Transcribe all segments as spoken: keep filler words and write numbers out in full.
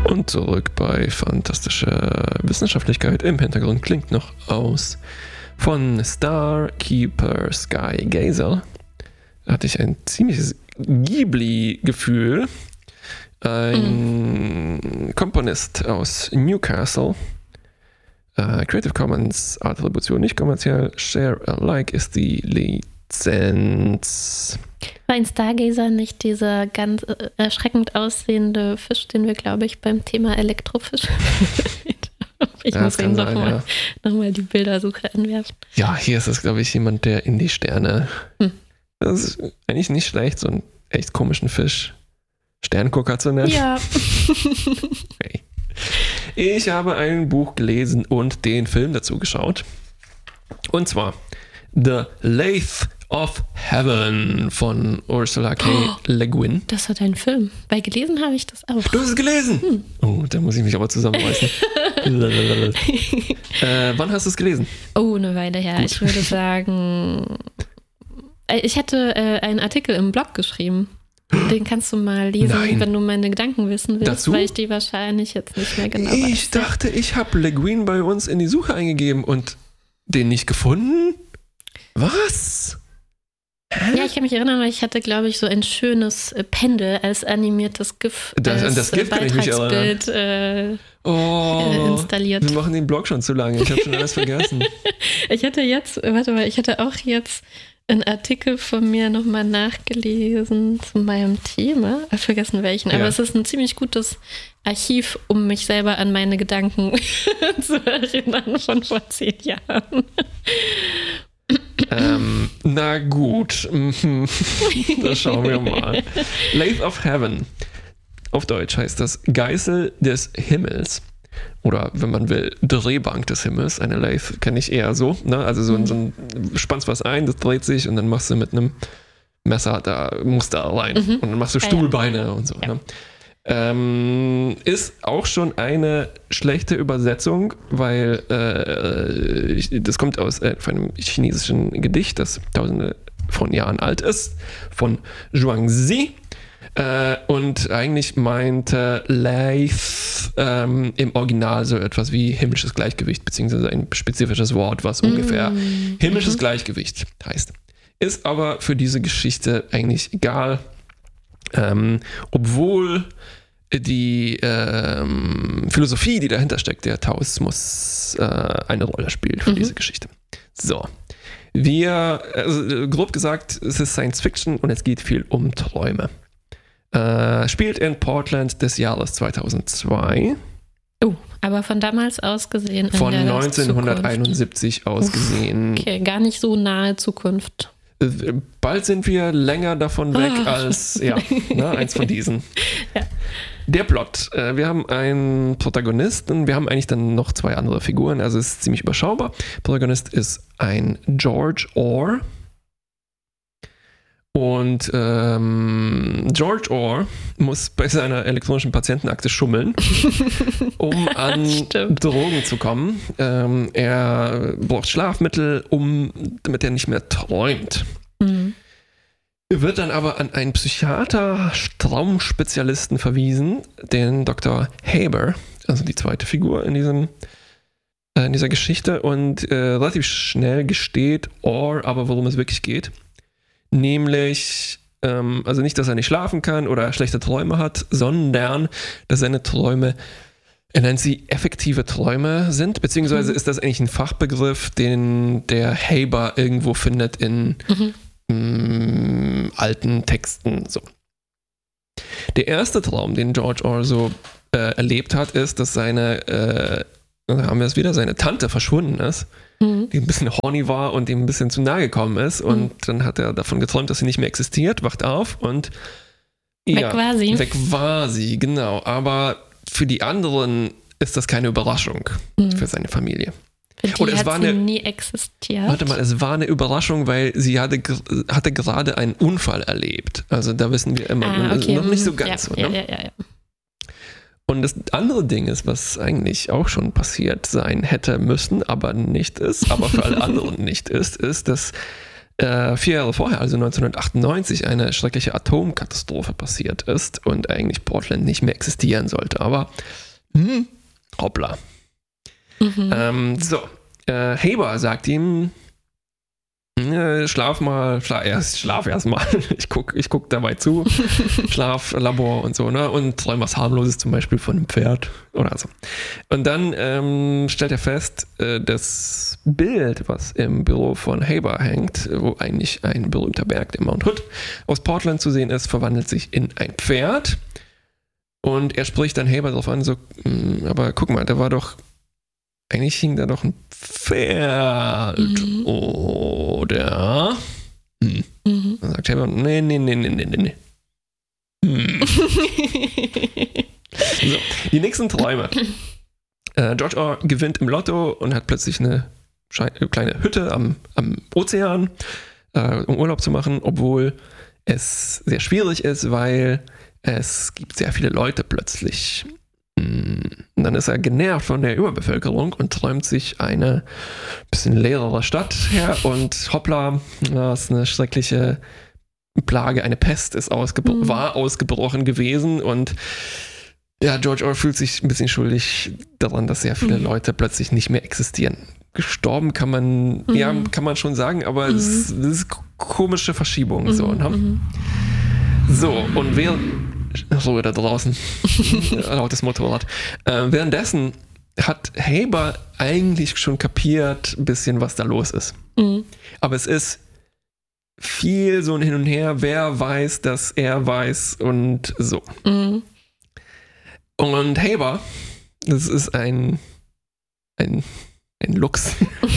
Und zurück bei fantastischer Wissenschaftlichkeit. Im Hintergrund klingt noch aus von Starkeeper Sky Gazer. Da hatte ich ein ziemliches Ghibli-Gefühl. Ein mm. Komponist aus Newcastle. Uh, Creative Commons Attribution nicht kommerziell. Share Alike ist die Lizenz. War ein Stargazer nicht dieser ganz äh, erschreckend aussehende Fisch, den wir, glaube ich, beim Thema Elektrofisch Ich ja, muss ihm nochmal ja. noch mal die Bildersuche anwerfen. Ja, hier ist es, glaube ich, jemand, der in die Sterne. Hm. Das ist eigentlich nicht schlecht, so einen echt komischen Fisch Sterngucker zu nennen. Ja. Okay. Ich habe ein Buch gelesen und den Film dazu geschaut. Und zwar The Lathe of Heaven von Ursula K. Oh, Le Guin. Das hat einen Film. Weil gelesen habe ich das auch. Du hast es gelesen? Hm. Oh, da muss ich mich aber zusammenreißen. äh, wann hast du es gelesen? Oh, eine Weile her. Gut. Ich würde sagen, ich hätte äh, einen Artikel im Blog geschrieben. Den kannst du mal lesen, Nein. wenn du meine Gedanken wissen willst, Dazu? weil ich die wahrscheinlich jetzt nicht mehr genau weiß. Ich dachte, ich habe Le Guin bei uns in die Suche eingegeben und den nicht gefunden? Was? Hä? Ja, ich kann mich erinnern, weil ich hatte, glaube ich, so ein schönes Pendel als animiertes GIF, das, als das GIF Beitragsbild äh, oh, installiert. Wir machen den Blog schon zu lange, ich habe schon alles vergessen. Ich hatte jetzt, warte mal, ich hatte auch jetzt einen Artikel von mir nochmal nachgelesen zu meinem Thema. Ich habe vergessen welchen, aber ja. es ist ein ziemlich gutes Archiv, um mich selber an meine Gedanken zu erinnern von vor zehn Jahren. ähm, na gut, das schauen wir mal. Lathe of Heaven. Auf Deutsch heißt das Geißel des Himmels. Oder wenn man will, Drehbank des Himmels. Eine Lathe kenne ich eher so. Ne? Also so, mhm. so ein, spannst was ein, das dreht sich und dann machst du mit einem Messer da Muster rein. Mhm. Und dann machst du Stuhlbeine ja. und so. Ja. Ne? Ähm, ist auch schon eine schlechte Übersetzung, weil äh, das kommt aus äh, einem chinesischen Gedicht, das tausende von Jahren alt ist, von Zhuangzi. Äh, und eigentlich meinte Lathe ähm, im Original so etwas wie himmlisches Gleichgewicht, beziehungsweise ein spezifisches Wort, was mm. ungefähr himmlisches mhm. Gleichgewicht heißt. Ist aber für diese Geschichte eigentlich egal, ähm, obwohl die ähm, Philosophie, die dahinter steckt, der Taoismus, äh, eine Rolle spielt für mhm. diese Geschichte. So. Wir, also grob gesagt, es ist Science Fiction und es geht viel um Träume. Äh, spielt in Portland des Jahres zweitausendzwei. Oh, aber von damals aus gesehen. Von neunzehnhunderteinundsiebzig aus gesehen. Okay, gar nicht so nahe Zukunft. Äh, bald sind wir länger davon weg oh. als ja, ne, eins von diesen. Ja. Der Plot. Äh, wir haben einen Protagonisten, wir haben eigentlich dann noch zwei andere Figuren, also es ist ziemlich überschaubar. Protagonist ist ein George Orr. Und ähm, George Orr muss bei seiner elektronischen Patientenakte schummeln, um an Drogen zu kommen. Ähm, er braucht Schlafmittel, um, damit er nicht mehr träumt. Mhm. Er wird dann aber an einen Psychiater, Traumspezialisten verwiesen, den Doktor Haber, also die zweite Figur in, diesem, äh, in dieser Geschichte. Und äh, relativ schnell gesteht Orr aber, worum es wirklich geht. Nämlich, ähm, also nicht, dass er nicht schlafen kann oder schlechte Träume hat, sondern, dass seine Träume, er nennt sie effektive Träume sind, beziehungsweise mhm. ist das eigentlich ein Fachbegriff, den der Haber irgendwo findet in mhm. mh, alten Texten. So. Der erste Traum, den George Orr so äh, erlebt hat, ist, dass seine, äh, da haben wir es wieder, seine Tante verschwunden ist. Mhm. Die ein bisschen horny war und ihm ein bisschen zu nahe gekommen ist. Und mhm. dann hat er davon geträumt, dass sie nicht mehr existiert, wacht auf und weg ja, war sie. Weg war sie, genau. Aber für die anderen ist das keine Überraschung mhm. für seine Familie. Für die Oder es hat war sie eine, nie existiert. Warte mal, es war eine Überraschung, weil sie hatte, hatte gerade einen Unfall erlebt. Also da wissen wir immer, ah, okay. noch nicht so ganz ja, so. Ja, ne? ja, ja, ja. Und das andere Ding ist, was eigentlich auch schon passiert sein hätte müssen, aber nicht ist, aber für alle anderen nicht ist, ist, dass äh, vier Jahre vorher, also neunzehnhundertachtundneunzig, eine schreckliche Atomkatastrophe passiert ist und eigentlich Portland nicht mehr existieren sollte. Aber hm, hoppla. Mhm. Ähm, so, äh, Haber sagt ihm, äh, schlaf mal, schla- erst, schlaf erst mal, ich guck, ich guck dabei zu, Schlaf, Labor und so, ne, und träum was harmloses, zum Beispiel von einem Pferd oder so. Und dann ähm, stellt er fest, äh, das Bild, was im Büro von Haber hängt, wo eigentlich ein berühmter Berg, der Mount Hood, aus Portland zu sehen ist, verwandelt sich in ein Pferd. Und er spricht dann Haber darauf an, so, aber guck mal, da war doch, eigentlich hing da doch ein Pferd, mhm. oder? Hm. Mhm. Dann sagt Haber, nee, nee, nee, nee, nee, nee. Hm. So, die nächsten Träume. Äh, George Orr gewinnt im Lotto und hat plötzlich eine Sche- kleine Hütte am, am Ozean, äh, um Urlaub zu machen, obwohl es sehr schwierig ist, weil es gibt sehr viele Leute plötzlich. Und dann ist er genervt von der Überbevölkerung und träumt sich eine bisschen leerere Stadt her und hoppla, das ist eine schreckliche Plage, eine Pest ist ausgebro- mhm. war ausgebrochen gewesen und ja, George Orr fühlt sich ein bisschen schuldig daran, dass sehr viele mhm. Leute plötzlich nicht mehr existieren. Gestorben kann man, mhm. ja, kann man schon sagen, aber mhm. es, es ist komische Verschiebung. Mhm. So, ne? mhm. so, und während Ruhe da draußen. Lautes Motorrad. Äh, währenddessen hat Haber eigentlich schon kapiert, ein bisschen, was da los ist. Mhm. Aber es ist viel so ein Hin und Her, wer weiß, dass er weiß und so. Mhm. Und Haber, das ist ein ein, ein Lux.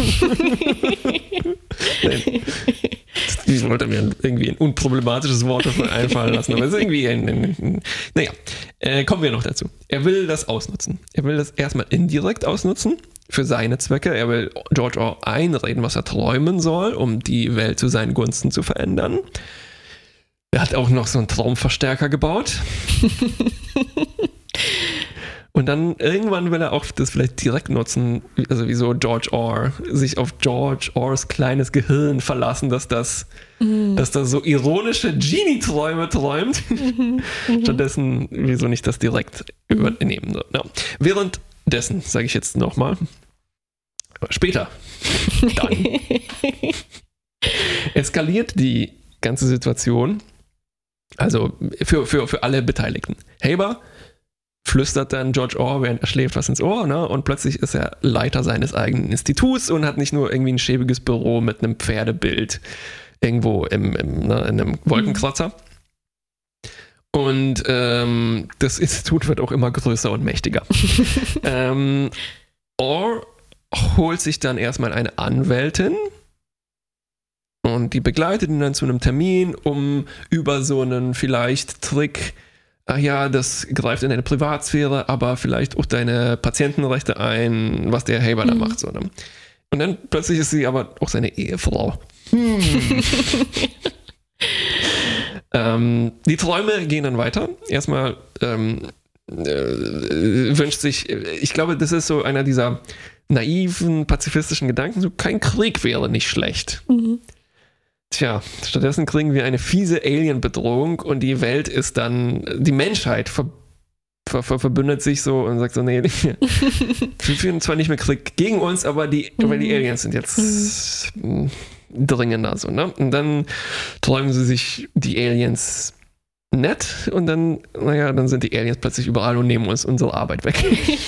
Nein. Ich wollte mir irgendwie ein unproblematisches Wort dafür einfallen lassen, aber es ist irgendwie ein, ein, ein naja, äh, kommen wir noch dazu. Er will das ausnutzen. Er will das erstmal indirekt ausnutzen für seine Zwecke. Er will George Orr einreden, was er träumen soll, um die Welt zu seinen Gunsten zu verändern. Er hat auch noch so einen Traumverstärker gebaut. Und dann irgendwann will er auch das vielleicht direkt nutzen, also wie so George Orr, sich auf George Orrs kleines Gehirn verlassen, dass das, mhm. dass das so ironische Genie-Träume träumt. Mhm. Stattdessen, wieso nicht das direkt übernehmen. Ja. Währenddessen, sage ich jetzt nochmal, später, dann eskaliert die ganze Situation, also für, für, für alle Beteiligten. Haber flüstert dann George Orr, während er schläft, was ins Ohr, ne? Und plötzlich ist er Leiter seines eigenen Instituts und hat nicht nur irgendwie ein schäbiges Büro mit einem Pferdebild irgendwo im, im, ne, in einem Wolkenkratzer. Mhm. Und ähm, das Institut wird auch immer größer und mächtiger. ähm, Orr holt sich dann erstmal eine Anwältin und die begleitet ihn dann zu einem Termin, um über so einen vielleicht Trick, ach ja, das greift in deine Privatsphäre, aber vielleicht auch deine Patientenrechte ein, was der Haber mhm. da macht. So, ne? Und dann plötzlich ist sie aber auch seine Ehefrau. Hm. ähm, die Träume gehen dann weiter. Erstmal ähm, äh, wünscht sich, ich glaube, das ist so einer dieser naiven, pazifistischen Gedanken, so kein Krieg wäre nicht schlecht. Mhm. Tja, stattdessen kriegen wir eine fiese Alien-Bedrohung und die Welt ist dann, die Menschheit ver, ver, ver, verbündet sich so und sagt so, nee, wir führen zwar nicht mehr Krieg gegen uns, aber die, mhm. weil die Aliens sind jetzt mhm. dringender so, ne? Und dann träumen sie sich die Aliens nett und dann, naja, dann sind die Aliens plötzlich überall und nehmen uns unsere Arbeit weg.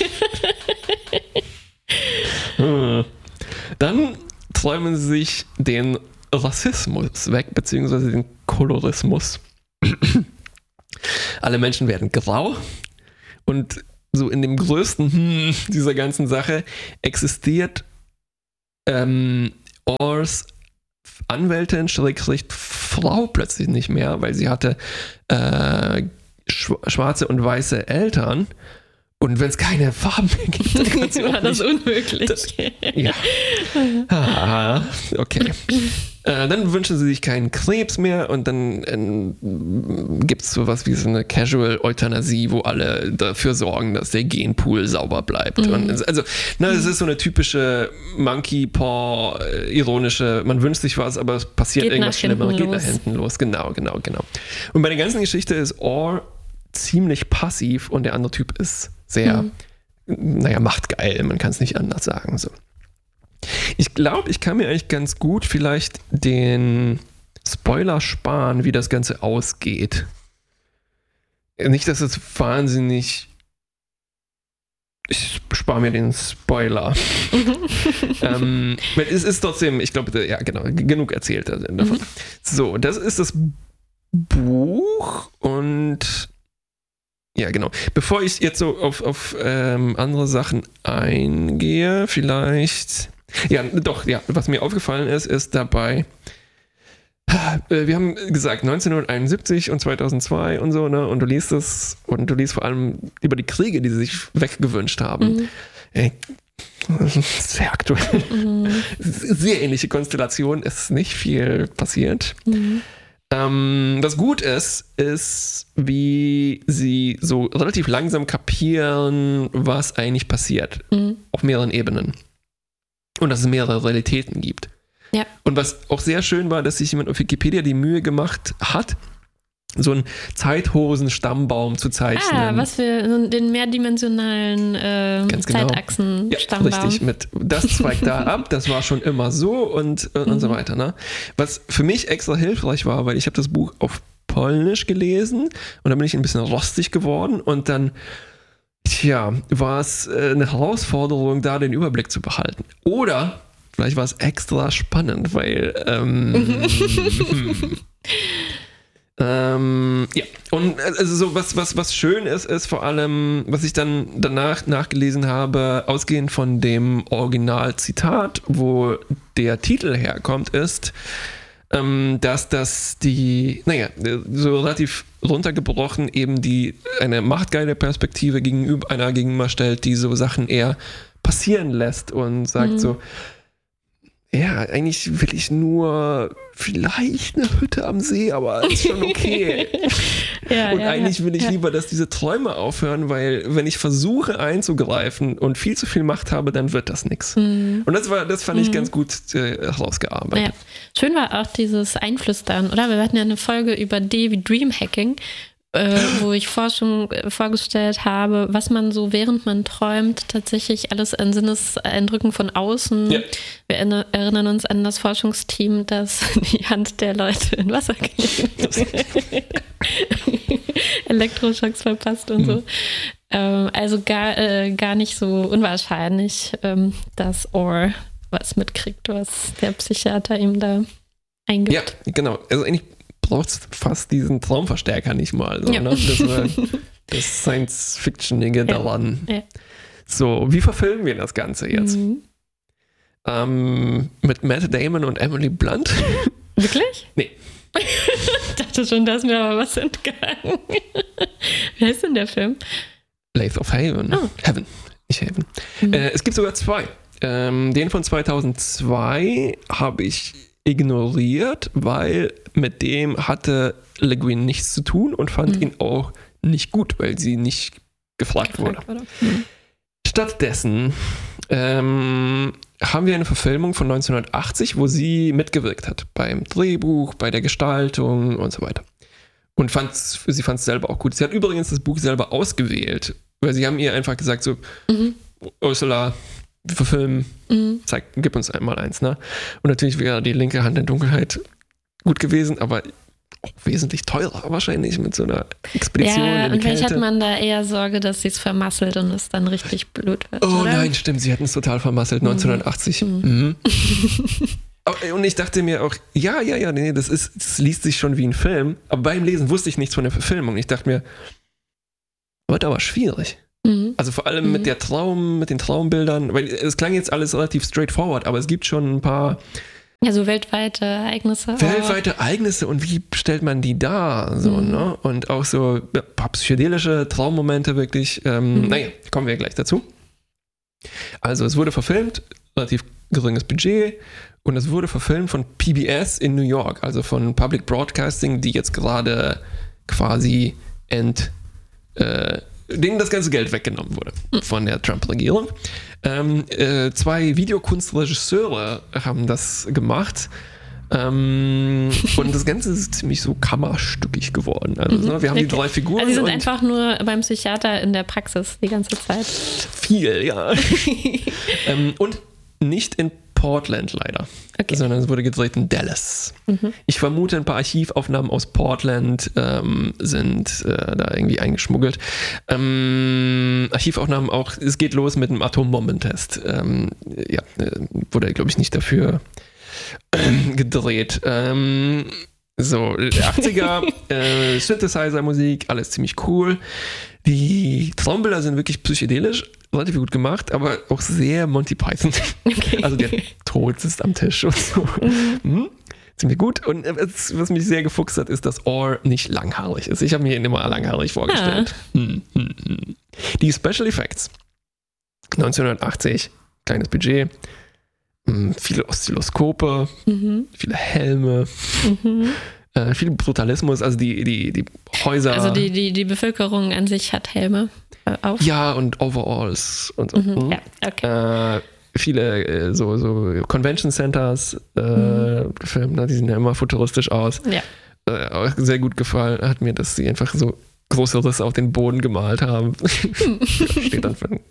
Dann träumen sie sich den Rassismus weg, beziehungsweise den Kolorismus. Alle Menschen werden grau und so in dem größten hm, dieser ganzen Sache existiert ähm, Orrs Anwältin, Schrägstrich Frau plötzlich nicht mehr, weil sie hatte äh, schwarze und weiße Eltern. Und wenn es keine Farben mehr gibt, dann kann sie auch war das nicht, unmöglich. Das, ja. Ah, okay. Äh, dann wünschen sie sich keinen Krebs mehr und dann äh, gibt es sowas wie so eine Casual-Euthanasie, wo alle dafür sorgen, dass der Genpool sauber bleibt. Mhm. Und also, ne, es ist so eine typische Monkey-Paw-ironische, man wünscht sich was, aber es passiert geht irgendwas Schlimmeres, geht nach hinten los. Genau, genau, genau. Und bei der ganzen Geschichte ist Orr ziemlich passiv und der andere Typ ist sehr, mhm. naja, machtgeil, man kann es nicht anders sagen. So. Ich glaube, ich kann mir eigentlich ganz gut vielleicht den Spoiler sparen, wie das Ganze ausgeht. Nicht, dass es wahnsinnig... Ich spare mir den Spoiler. ähm, es ist trotzdem, ich glaube, ja genau, genug erzählt davon. Mhm. So, das ist das Buch und ja, genau. Bevor ich jetzt so auf, auf ähm, andere Sachen eingehe, vielleicht... Ja, doch, ja, was mir aufgefallen ist, ist dabei, äh, wir haben gesagt neunzehnhunderteinundsiebzig und zweitausendzwei und so, ne, und du liest es und du liest vor allem über die Kriege, die sie sich weggewünscht haben. Mhm. Ey, sehr aktuell. Mhm. Sehr ähnliche Konstellation, ist nicht viel passiert. Mhm. Ähm, was gut ist, ist, wie sie so relativ langsam kapieren, was eigentlich passiert. Mhm. Auf mehreren Ebenen. Und dass es mehrere Realitäten gibt. Ja. Und was auch sehr schön war, dass sich jemand auf Wikipedia die Mühe gemacht hat, so einen Zeithosen-Stammbaum zu zeichnen. Ah, was für den mehrdimensionalen äh, genau. Zeitachsen-Stammbaum. Ja, richtig, mit das zweigt da ab, das war schon immer so und, und, mhm. und so weiter. Ne? Was für mich extra hilfreich war, weil ich habe das Buch auf Polnisch gelesen und dann bin ich ein bisschen rostig geworden und dann Tja, war es äh, eine Herausforderung, da den Überblick zu behalten. Oder vielleicht war es extra spannend, weil ähm, ähm, ja, und also so was, was, was schön ist, ist vor allem, was ich dann danach nachgelesen habe, ausgehend von dem Originalzitat, wo der Titel herkommt, ist, dass das die, naja, so relativ runtergebrochen eben die eine machtgeile Perspektive gegenüber einer gegenüberstellt, die so Sachen eher passieren lässt und sagt mhm. so, ja, eigentlich will ich nur vielleicht eine Hütte am See, aber ist schon okay. ja, und ja, eigentlich will ich ja. lieber, dass diese Träume aufhören, weil wenn ich versuche einzugreifen und viel zu viel Macht habe, dann wird das nichts. Mhm. Und das war, das fand mhm. ich ganz gut äh, herausgearbeitet. Ja. Schön war auch dieses Einflüstern, oder? Wir hatten ja eine Folge über D wie Dreamhacking, äh, wo ich Forschung äh, vorgestellt habe, was man so, während man träumt, tatsächlich alles an Sinneseindrücken von außen. Ja. Wir erinner- erinnern uns an das Forschungsteam, das die Hand der Leute in Wasser geht. Elektroschocks verpasst und mhm. so. Ähm, also gar, äh, gar nicht so unwahrscheinlich, ähm, dass Orr was mitkriegt, was der Psychiater ihm da eingibt. Ja, genau. Also eigentlich braucht es fast diesen Traumverstärker nicht mal. So, ja. ne? Das war das Science-Fictionige daran. Ja. Ja. So, wie verfilmen wir das Ganze jetzt? Mhm. Ähm, mit Matt Damon und Emily Blunt. Wirklich? Nee. Ich dachte schon, da ist mir aber was entgangen. Wie heißt denn der Film? Lathe of Heaven. Oh. Heaven, nicht Heaven. Mhm. Äh, es gibt sogar zwei. Ähm, den von zweitausendzwei habe ich ignoriert, weil mit dem hatte Le Guin nichts zu tun und fand mhm. ihn auch nicht gut, weil sie nicht gefragt, gefragt wurde. wurde. Mhm. Stattdessen ähm, haben wir eine Verfilmung von neunzehnhundertachtzig, wo sie mitgewirkt hat beim Drehbuch, bei der Gestaltung und so weiter. Und fand's, sie fand es selber auch gut. Sie hat übrigens das Buch selber ausgewählt, weil sie haben ihr einfach gesagt so, mhm. Ursula, wir verfilmen, mhm. zeig, gib uns einmal eins, ne? Und natürlich wäre die linke Hand der Dunkelheit gut gewesen, aber auch wesentlich teurer wahrscheinlich mit so einer Expedition ja, in die und vielleicht Kälte. hat man da eher Sorge, dass sie es vermasselt und es dann richtig blöd wird, Oh oder? nein, stimmt, sie hatten es total vermasselt, mhm. neunzehnhundertachtzig. Mhm. Mhm. Und ich dachte mir auch, ja, ja, ja, nee, das ist, das liest sich schon wie ein Film, aber beim Lesen wusste ich nichts von der Verfilmung. Ich dachte mir, wird aber schwierig. Mhm. Also vor allem mhm. mit der Traum, mit den Traumbildern, weil es klang jetzt alles relativ straightforward, aber es gibt schon ein paar ja, so weltweite Ereignisse. Weltweite Ereignisse und wie stellt man die dar? So, mhm. ne? Und auch so ja, ein paar psychedelische Traummomente wirklich. Ähm, mhm. Naja, kommen wir gleich dazu. Also es wurde verfilmt, relativ geringes Budget und es wurde verfilmt von P B S in New York, also von Public Broadcasting, die jetzt gerade quasi ent, äh, denen das ganze Geld weggenommen wurde von der Trump-Regierung. Ähm, äh, zwei Videokunstregisseure haben das gemacht. Ähm, und das Ganze ist ziemlich so kammerstückig geworden. Also, mhm, ne, wir haben okay. die drei Figuren. Also, sie sind einfach nur beim Psychiater in der Praxis die ganze Zeit. Viel, ja. ähm, und nicht in Portland leider, okay. sondern es wurde gedreht in Dallas. Mhm. Ich vermute, ein paar Archivaufnahmen aus Portland ähm, sind äh, da irgendwie eingeschmuggelt. Ähm, Archivaufnahmen auch, es geht los mit einem Atombombentest. Ähm, ja, wurde, glaube ich, nicht dafür gedreht. Ähm, so, achtziger, äh, Synthesizer-Musik, alles ziemlich cool. Die Traumbilder sind wirklich psychedelisch, relativ gut gemacht, aber auch sehr Monty Python. Okay. Also der Tod sitzt am Tisch und so. Mhm. Hm? Ziemlich gut. Und was, was mich sehr gefuchst hat, ist, dass Orr nicht langhaarig ist. Ich habe mir ihn immer langhaarig vorgestellt. Ah. Hm, hm, hm. Die Special Effects. neunzehnhundertachtzig, kleines Budget. Viele Oszilloskope, mhm. viele Helme, mhm. äh, viel Brutalismus, also die, die, die Häuser. Also die, die, die Bevölkerung an sich hat Helme auf. Ja, und Overalls und so. Mhm. Ja, okay. Äh, viele äh, so, so Convention Centers äh, mhm. gefilmt, ne? Die sehen ja immer futuristisch aus. Ja. Äh, auch sehr gut gefallen hat mir, dass sie einfach so große Risse auf den Boden gemalt haben. Steht dann für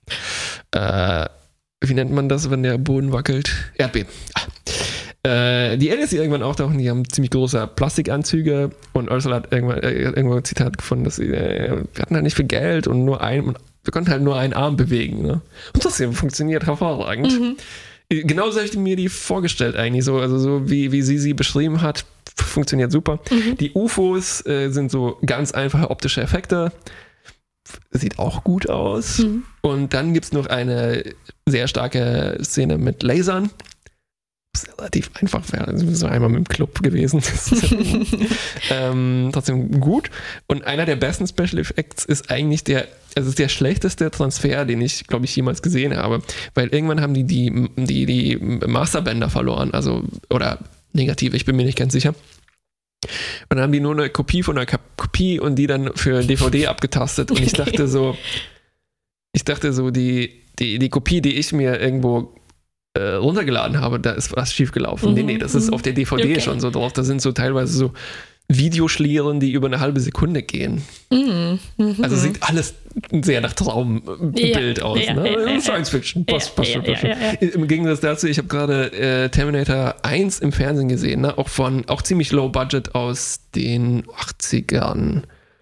äh, wie nennt man das, wenn der Boden wackelt? Erdbeben. Ah. Äh, die Aliens, die irgendwann auftauchen, die haben ziemlich große Plastikanzüge und Ursula hat irgendwann, äh, irgendwann ein Zitat gefunden, dass sie, äh, wir hatten halt nicht viel Geld und nur ein, und wir konnten halt nur einen Arm bewegen. Ne? Und trotzdem funktioniert hervorragend. Mhm. Genauso habe ich mir die vorgestellt eigentlich, so, also so wie, wie sie sie beschrieben hat, funktioniert super. Mhm. Die U F Os äh, sind so ganz einfache optische Effekte. Sieht auch gut aus. Mhm. Und dann gibt es noch eine sehr starke Szene mit Lasern. Das ist relativ einfach, wäre so einmal mit dem Club gewesen. ähm, trotzdem gut. Und einer der besten Special Effects ist eigentlich der, also ist der schlechteste Transfer, den ich, glaube ich, jemals gesehen habe. Weil irgendwann haben die die, die, die Masterbänder verloren. Also, oder negativ, ich bin mir nicht ganz sicher. Und dann haben die nur eine Kopie von einer Kopie und die dann für D V D abgetastet. Und ich dachte so, ich dachte so, die, die, die Kopie, die ich mir irgendwo äh, runtergeladen habe, da ist was schiefgelaufen. Mhm. Nee, nee, das ist auf der D V D okay. schon so drauf. Da sind so teilweise so Videoschlieren, die über eine halbe Sekunde gehen. Mhm. Mhm. Also sieht alles sehr nach Traumbild ja, aus. Ja, ne? ja, ja, Science Fiction, passt, ja, passt schon. Ja, passt ja, ja, ja. Im Gegensatz dazu, ich habe gerade äh, Terminator eins im Fernsehen gesehen, ne? auch von auch ziemlich low budget aus den achtzigern.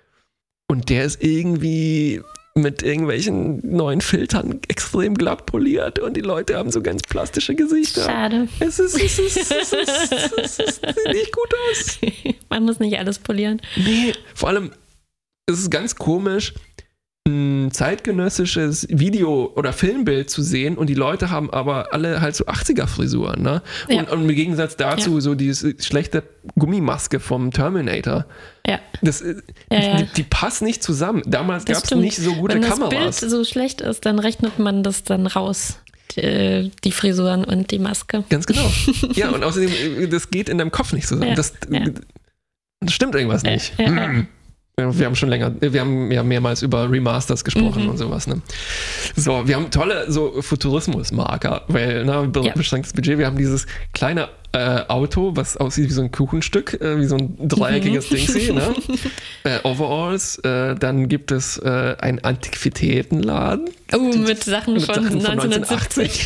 Und der ist irgendwie mit irgendwelchen neuen Filtern extrem glatt poliert und die Leute haben so ganz plastische Gesichter. Schade. Es ist, es ist, es ist, es ist, es sieht nicht gut aus. Man muss nicht alles polieren. Nee, vor allem, es ist ganz komisch, ein zeitgenössisches Video- oder Filmbild zu sehen und die Leute haben aber alle halt so achtziger-Frisuren, ne? Ja. Und, und im Gegensatz dazu ja. so diese schlechte Gummimaske vom Terminator. Ja. Das, ja, ja. Die, die passt nicht zusammen. Damals gab es nicht so gute Wenn Kameras. Wenn das Bild so schlecht ist, dann rechnet man das dann raus. Die, die Frisuren und die Maske. Ganz genau. Ja, und außerdem, das geht in deinem Kopf nicht zusammen. Ja. Das, ja. das stimmt irgendwas nicht. Ja, ja, ja. Wir haben schon länger, wir haben ja mehrmals über Remasters gesprochen mhm. und sowas. Ne? So, wir haben tolle so Futurismus-Marker, weil ne, be- beschränktes Budget, wir haben dieses kleine äh, Auto, was aussieht wie so ein Kuchenstück, äh, wie so ein dreieckiges mhm. Dingsy, ne? äh, Overalls, äh, dann gibt es äh, einen Antiquitätenladen. Oh, mit Sachen mit von, Sachen von neunzehnhundertsiebzig.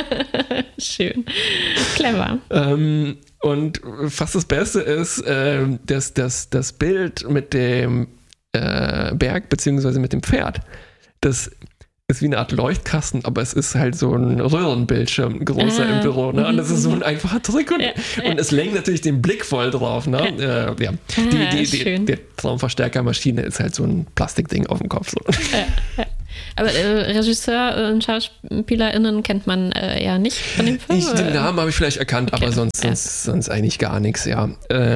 Schön. Clever. Ähm, Und fast das Beste ist, äh, dass das, das Bild mit dem äh, Berg beziehungsweise mit dem Pferd, das ist wie eine Art Leuchtkasten, aber es ist halt so ein Röhrenbildschirm, großer ah, im Büro. Ne? Und das ist so ein einfacher Trick. Und, ja, ja. und es lenkt natürlich den Blick voll drauf. Ne? Ja. Äh, ja. Ah, die, die, die, die Traumverstärkermaschine ist halt so ein Plastikding auf dem Kopf. So. Ja, ja. Aber äh, Regisseur und SchauspielerInnen kennt man äh, ja nicht von dem Film? Ich, den Namen habe ich vielleicht erkannt, okay. aber sonst, ja. sonst, sonst eigentlich gar nichts, ja.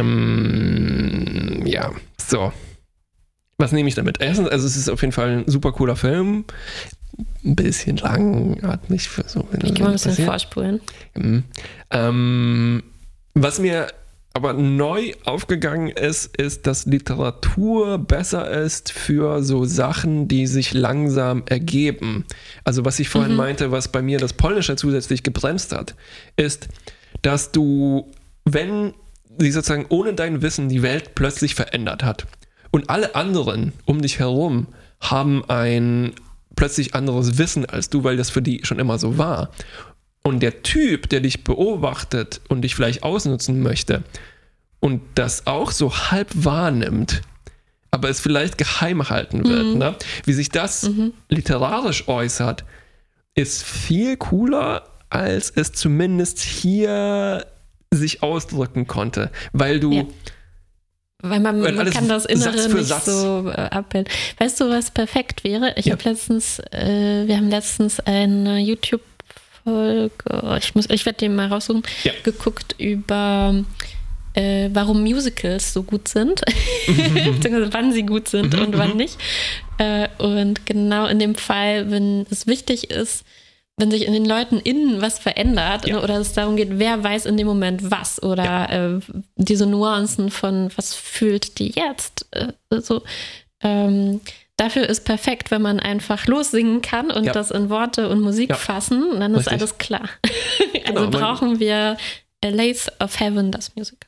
Ähm, ja, so. Was nehme ich damit? Erstens, also es ist auf jeden Fall ein super cooler Film. ein bisschen langatmig. Für so, ich kann mal ein bisschen passiert. vorspulen. Mhm. Ähm, was mir aber neu aufgegangen ist, ist, dass Literatur besser ist für so Sachen, die sich langsam ergeben. Also was ich vorhin mhm. meinte, was bei mir das Polnische zusätzlich gebremst hat, ist, dass du, wenn sie sozusagen ohne dein Wissen die Welt plötzlich verändert hat und alle anderen um dich herum haben ein plötzlich anderes Wissen als du, weil das für die schon immer so war. Und der Typ, der dich beobachtet und dich vielleicht ausnutzen möchte und das auch so halb wahrnimmt, aber es vielleicht geheim halten wird, mhm. ne? Wie sich das mhm. literarisch äußert, ist viel cooler, als es zumindest hier sich ausdrücken konnte, weil du ja. Weil man, man kann das Innere Satz für nicht Satz. so äh, abbilden. Weißt du, was perfekt wäre? Ich Ja. habe letztens, äh, wir haben letztens eine YouTube-Folge, ich muss, ich werde die mal raussuchen, Ja. geguckt über äh, warum Musicals so gut sind, beziehungsweise wann sie gut sind und wann nicht. Äh, und genau in dem Fall, wenn es wichtig ist, wenn sich in den Leuten innen was verändert, Ja. ne, oder es darum geht, wer weiß in dem Moment was oder ja. äh, diese Nuancen von was fühlt die jetzt, äh, so, ähm, dafür ist perfekt, wenn man einfach lossingen kann und Ja. das in Worte und Musik Ja. fassen, und dann ist Richtig. alles klar. Genau, Also brauchen wir A Lathe of Heaven, das Musical.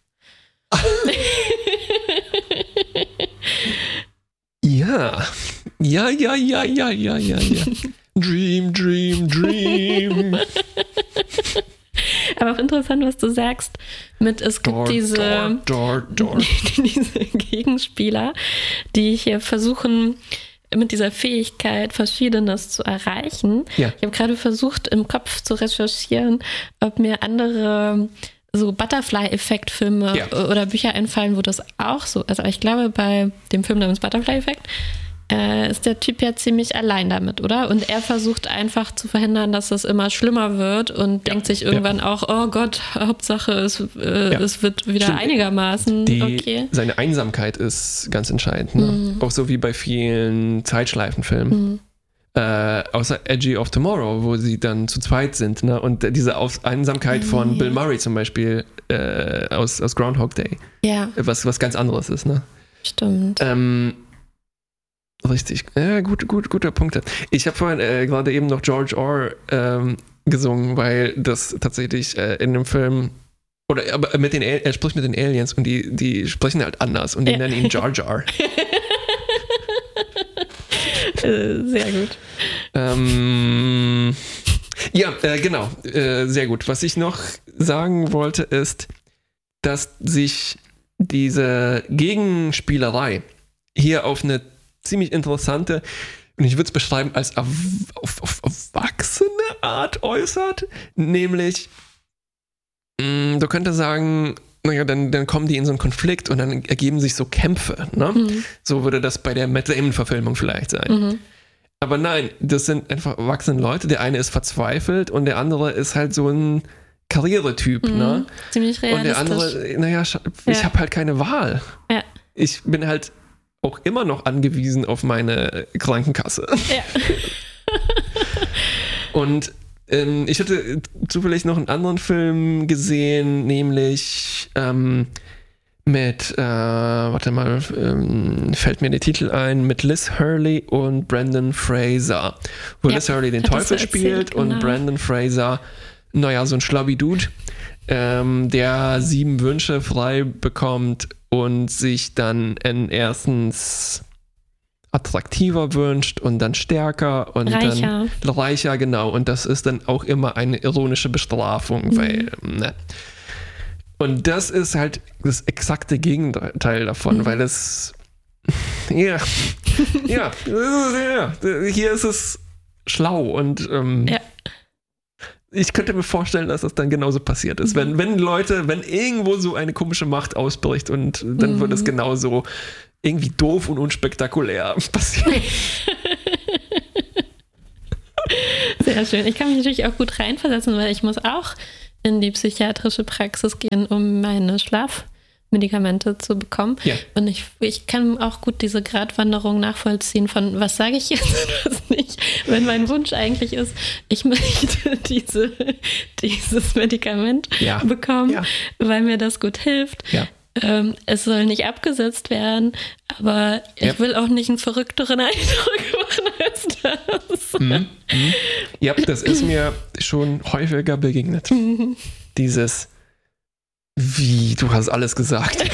Ja. Ja, ja, ja, ja, ja, ja, ja. Dream, dream, dream. Aber auch interessant, was du sagst, mit es gibt Dort, diese, dort, dort, dort. diese Gegenspieler, die hier versuchen, mit dieser Fähigkeit Verschiedenes zu erreichen. Ja. Ich habe gerade versucht, im Kopf zu recherchieren, ob mir andere so Butterfly-Effekt-Filme Ja. oder Bücher einfallen, wo das auch so ist. Aber ich glaube, bei dem Film namens Butterfly-Effekt äh, ist der Typ ja ziemlich allein damit, oder? Und er versucht einfach zu verhindern, dass es immer schlimmer wird und Ja. denkt sich irgendwann ja. auch, oh Gott, Hauptsache es, äh, Ja. es wird wieder Stimmt. einigermaßen Die, okay. Seine Einsamkeit ist ganz entscheidend. Ne? Mhm. Auch so wie bei vielen Zeitschleifenfilmen. Mhm. Äh, außer Edgy of Tomorrow, wo sie dann zu zweit sind. Ne? Und diese Auf- Einsamkeit von Ja. Bill Murray zum Beispiel äh, aus, aus Groundhog Day. Ja, Was, was ganz anderes ist. Ne? stimmt. Ähm, richtig. Ja, gut, gut, guter Punkt. Ich habe vorhin äh, gerade eben noch George Orr ähm, gesungen, weil das tatsächlich äh, in dem Film oder aber mit den Al- er spricht mit den Aliens und die, die sprechen halt anders und die Ja. nennen ihn Jar Jar. Äh, Sehr gut. ähm, ja, äh, genau. Äh, sehr gut. Was ich noch sagen wollte, ist, dass sich diese Gegenspielerei hier auf eine ziemlich interessante, und ich würde es beschreiben als auf, auf, auf erwachsene Art äußert, nämlich mh, du könntest sagen, naja, dann, dann kommen die in so einen Konflikt und dann ergeben sich so Kämpfe. Ne? Mhm. So würde das bei der Matt Damon-Verfilmung vielleicht sein. Mhm. Aber nein, das sind einfach erwachsene Leute. Der eine ist verzweifelt und der andere ist halt so ein Karrieretyp. Mhm. Ne? Ziemlich realistisch. Und der andere, naja, ich Ja. habe halt keine Wahl. Ja. Ich bin halt auch immer noch angewiesen auf meine Krankenkasse. Ja. Und ähm, ich hatte zufällig noch einen anderen Film gesehen, nämlich ähm, mit, äh, warte mal, ähm, fällt mir der Titel ein, mit Liz Hurley und Brendan Fraser. Wo Ja, Liz Hurley den hattest Teufel du spielt erzählt, und genau. Brendan Fraser, naja, so ein schlubby Dude, ähm, der sieben Wünsche frei bekommt und sich dann in erstens attraktiver wünscht und dann stärker und Reicher. dann reicher, genau. Und das ist dann auch immer eine ironische Bestrafung, Mhm. weil, ne. Und das ist halt das exakte Gegenteil davon, Mhm. weil es, ja, ja, ja, hier ist es schlau und ähm, Ja. ich könnte mir vorstellen, dass das dann genauso passiert ist. Mhm. Wenn, wenn Leute, wenn irgendwo so eine komische Macht ausbricht und dann Mhm. wird es genauso irgendwie doof und unspektakulär passieren. Sehr schön. Ich kann mich natürlich auch gut reinversetzen, weil ich muss auch in die psychiatrische Praxis gehen, um meine Schlafmedikation Medikamente zu bekommen. Ja. Und ich, ich kann auch gut diese Gratwanderung nachvollziehen von, was sage ich jetzt und was nicht. Wenn mein Wunsch eigentlich ist, ich möchte diese, dieses Medikament ja. bekommen, ja. weil mir das gut hilft. Ja. Ähm, es soll nicht abgesetzt werden, aber ich ja. will auch nicht einen verrückteren Eindruck machen als das. Mhm. Mhm. Ja, das ist mir schon häufiger begegnet. Mhm. Dieses, wie, du hast alles gesagt.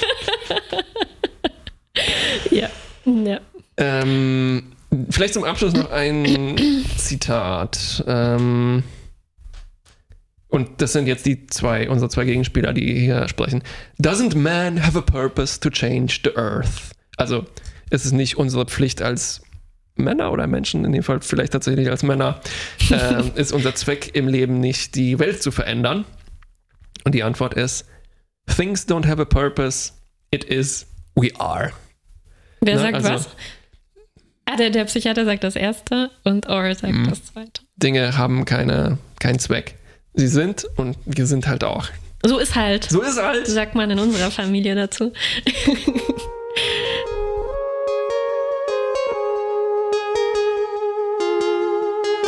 ja, ja. Ähm, vielleicht zum Abschluss noch ein Zitat. Ähm, und das sind jetzt die zwei, unsere zwei Gegenspieler, die hier sprechen. Doesn't man have a purpose to change the earth? Also, ist es nicht unsere Pflicht als Männer oder Menschen, in dem Fall vielleicht tatsächlich als Männer, äh, ist unser Zweck im Leben nicht, die Welt zu verändern? Und die Antwort ist, things don't have a purpose, it is, we are. Wer ne? sagt also, was? Ah, der, der Psychiater sagt das erste und Or sagt mh. das zweite. Dinge haben keine, keinen Zweck. Sie sind und wir sind halt auch. So ist halt. So ist halt. Sagt man in unserer Familie dazu.